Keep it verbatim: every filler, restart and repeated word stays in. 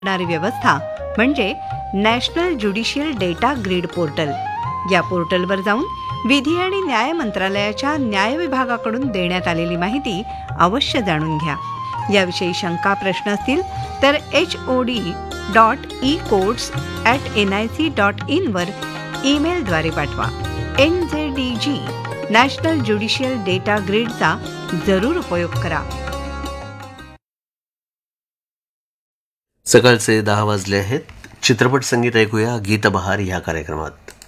करणारी व्यवस्था म्हणजे national judicial data grid portal. या पोर्टलवर जाऊन विधी आणि न्याय मंत्रालयाच्या न्याय विभागाकडून देण्यात आलेली माहिती अवश्य जाणून घ्या. याविषयी शंका प्रश्न असतील तर H O D dot E courts at N I C dot इनवर ईमेलद्वारे पाठवा. एन जे D G national judicial data ग्रीडचा जरूर उपयोग करा. सकाळचे दहा वाजले आहेत. चित्रपट संगीत ऐकूया गीतबहार ह्या कार्यक्रमात.